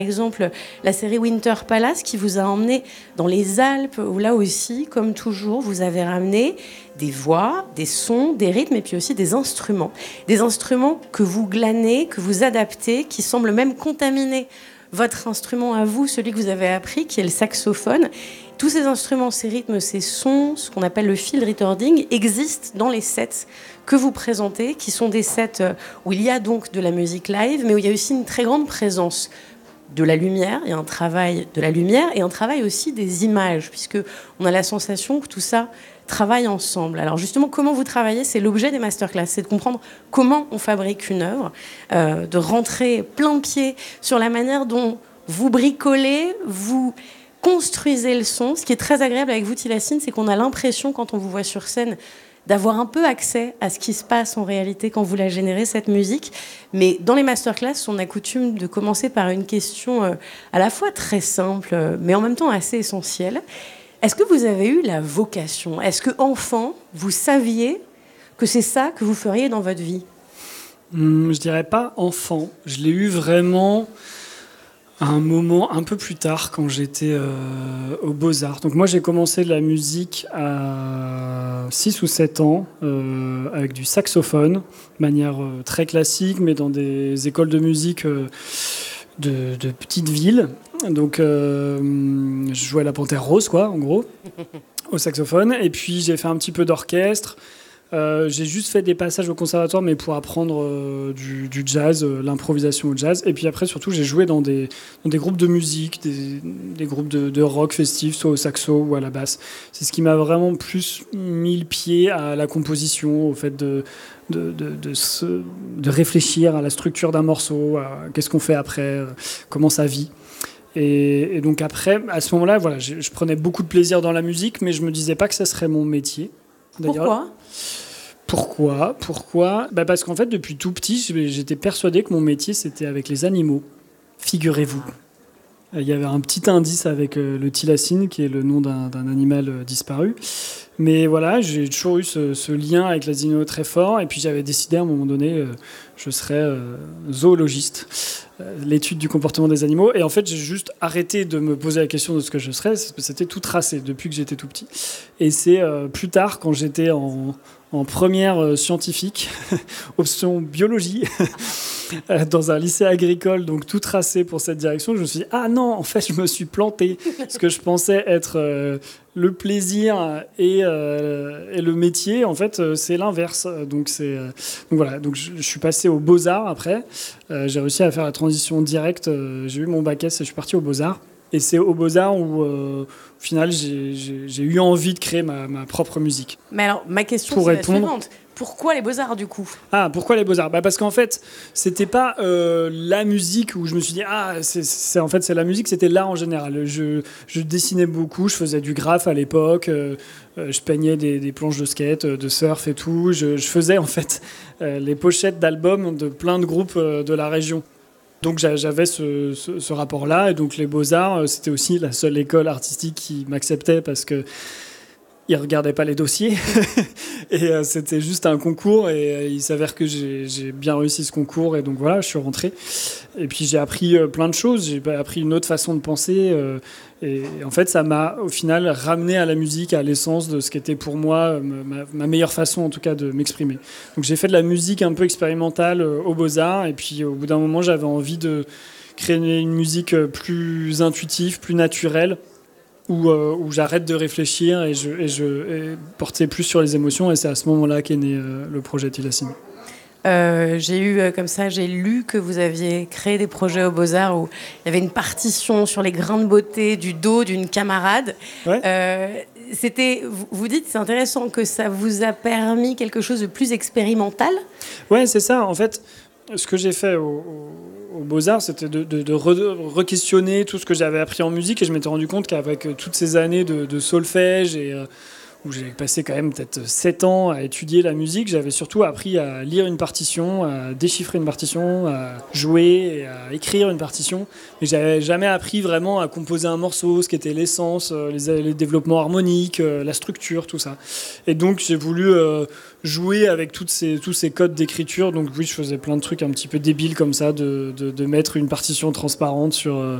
Par exemple, la série Winter Palace qui vous a emmené dans les Alpes, où là aussi, comme toujours, vous avez ramené des voix, des sons, des rythmes et puis aussi des instruments. Des instruments que vous glanez, que vous adaptez, qui semblent même contaminer votre instrument à vous, celui que vous avez appris, qui est le saxophone. Tous ces instruments, ces rythmes, ces sons, ce qu'on appelle le field recording, existent dans les sets que vous présentez, qui sont des sets où il y a donc de la musique live, mais où il y a aussi une très grande présence de la lumière, il y a un travail de la lumière et un travail aussi des images, puisque on a la sensation que tout ça travaille ensemble. Alors justement, comment vous travaillez, c'est l'objet des masterclass, c'est de comprendre comment on fabrique une œuvre, de rentrer plein de pied sur la manière dont vous bricolez, vous construisez le son. Ce qui est très agréable avec vous, Tilassine, c'est qu'on a l'impression, quand on vous voit sur scène, d'avoir un peu accès à ce qui se passe en réalité quand vous la générez, cette musique. Mais dans les masterclass, on a coutume de commencer par une question à la fois très simple, mais en même temps assez essentielle. Est-ce que vous avez eu la vocation ? Est-ce que, enfant, vous saviez que c'est ça que vous feriez dans votre vie ? Je dirais pas enfant. Je l'ai eu vraiment à un moment un peu plus tard, quand j'étais aux Beaux-Arts. Donc moi, j'ai commencé la musique à 6 ou 7 ans, avec du saxophone, de manière très classique, mais dans des écoles de musique de petites villes. Donc je jouais à la Panthère Rose, quoi, en gros, au saxophone. Et puis j'ai fait un petit peu d'orchestre. J'ai juste fait des passages au conservatoire, mais pour apprendre du jazz, l'improvisation au jazz. Et puis après, surtout, j'ai joué dans des groupes de musique, des groupes de rock festifs, soit au saxo ou à la basse. C'est ce qui m'a vraiment plus mis le pied à la composition, au fait de réfléchir à la structure d'un morceau, à qu'est-ce qu'on fait après, comment ça vit. Et donc après, à ce moment-là, voilà, je prenais beaucoup de plaisir dans la musique, mais je me disais pas que ça serait mon métier. D'ailleurs, Pourquoi ? Parce qu'en fait, depuis tout petit, j'étais persuadé que mon métier, c'était avec les animaux. Figurez-vous. Il y avait un petit indice avec le Tilassine, qui est le nom d'un animal disparu. Mais voilà, j'ai toujours eu ce lien avec les animaux très fort. Et puis j'avais décidé à un moment donné, je serais zoologiste, l'étude du comportement des animaux. Et en fait, j'ai juste arrêté de me poser la question de ce que je serais. C'était tout tracé depuis que j'étais tout petit. Et c'est plus tard, quand j'étais en première scientifique, option biologie, dans un lycée agricole, donc tout tracé pour cette direction, je me suis dit, ah non, en fait, je me suis planté. Ce que je pensais être le plaisir et le métier, en fait, c'est l'inverse. Donc voilà, donc je suis passé aux Beaux-Arts après. J'ai réussi à faire la transition directe. J'ai eu mon bac S et je suis parti aux Beaux-Arts. Et c'est aux Beaux-Arts où, au final, j'ai eu envie de créer ma propre musique. Mais alors, ma question, c'est la suivante. Pourquoi les Beaux-Arts, du coup ? Ah, pourquoi les Beaux-Arts ? Parce qu'en fait, c'était pas la musique où je me suis dit, c'est la musique, c'était l'art en général. Je dessinais beaucoup, je faisais du graphe à l'époque, je peignais des planches de skate, de surf et tout. Je faisais, en fait, les pochettes d'albums de plein de groupes de la région. Donc j'avais ce rapport-là, et donc les Beaux-Arts, c'était aussi la seule école artistique qui m'acceptait parce que ils regardaient pas les dossiers et c'était juste un concours, et il s'avère que j'ai bien réussi ce concours, et donc voilà, je suis rentré. Et puis j'ai appris plein de choses, j'ai appris une autre façon de penser, et en fait ça m'a au final ramené à la musique, à l'essence de ce qu'était pour moi ma meilleure façon en tout cas de m'exprimer. Donc j'ai fait de la musique un peu expérimentale aux Beaux-Arts, et puis au bout d'un moment j'avais envie de créer une musique plus intuitive, plus naturelle, où j'arrête de réfléchir et je portais plus sur les émotions, et c'est à ce moment-là qu'est né le projet Tilassine. J'ai lu que vous aviez créé des projets aux Beaux-Arts où il y avait une partition sur les grains de beauté du dos d'une camarade. Ouais. Vous dites, c'est intéressant que ça vous a permis quelque chose de plus expérimental. Ouais, c'est ça. En fait, ce que j'ai fait aux Beaux-Arts, c'était de re-questionner tout ce que j'avais appris en musique, et je m'étais rendu compte qu'avec toutes ces années de solfège et où j'ai passé quand même peut-être 7 ans à étudier la musique, j'avais surtout appris à lire une partition, à déchiffrer une partition, à jouer et à écrire une partition. Mais j'avais jamais appris vraiment à composer un morceau, ce qu'était l'essence, les développements harmoniques, la structure, tout ça. Et donc j'ai voulu jouer avec tous ces codes d'écriture. Donc oui, je faisais plein de trucs un petit peu débiles comme ça, de mettre une partition transparente